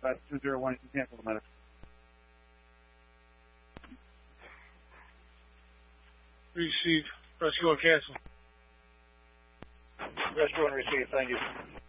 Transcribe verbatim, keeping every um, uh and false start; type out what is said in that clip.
five two zero one. You can cancel the matter. Receive. Rescue and cancel. Rescue and receive. Thank you.